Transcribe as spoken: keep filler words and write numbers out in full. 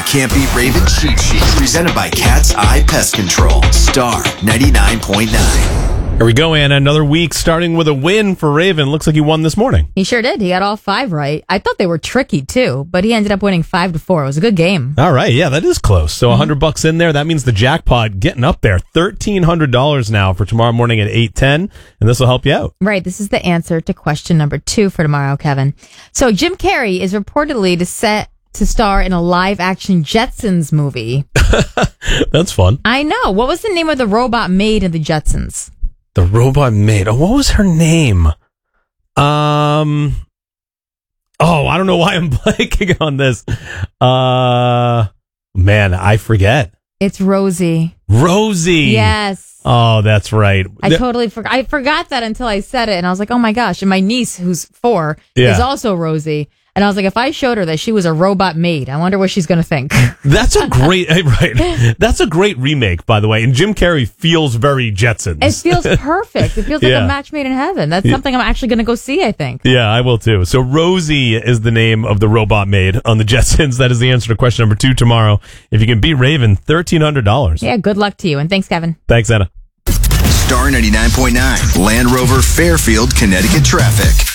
Can't Beat Raven Cheat Sheet, presented by Cat's Eye Pest Control. Star ninety-nine point nine. Here we go, Anna. Another week starting with a win for Raven. Looks like he won this morning. He sure did. He got all five right. I thought they were tricky, too, but he ended up winning five to four. It was a good game. All right. Yeah, that is close. So mm-hmm. one hundred bucks in there. That means the jackpot getting up there. thirteen hundred dollars now for tomorrow morning at eight ten, and this will help you out. Right. This is the answer to question number two for tomorrow, Kevin. So Jim Carrey is reportedly to set to star in a live-action Jetsons movie. That's fun. I know. What was the name of the robot maid in the Jetsons? The robot maid. Oh, what was her name? Um. Oh, I don't know why I'm blanking on this. Uh, man, I forget. It's Rosie. Rosie. Yes. Oh, that's right. I Th- totally forgot. I forgot that until I said it, and I was like, "Oh my gosh!" And my niece, who's four, yeah. is also Rosie. And I was like, if I showed her that she was a robot maid, I wonder what she's going to think. That's a great, right. That's a great remake, by the way. And Jim Carrey feels very Jetsons. It feels perfect. It feels like yeah. a match made in heaven. That's something I'm actually going to go see, I think. Yeah, I will too. So Rosie is the name of the robot maid on the Jetsons. That is the answer to question number two tomorrow. If you can beat Raven, thirteen hundred dollars. Yeah, good luck to you. And thanks, Kevin. Thanks, Anna. Star ninety-nine point nine, Land Rover Fairfield, Connecticut traffic.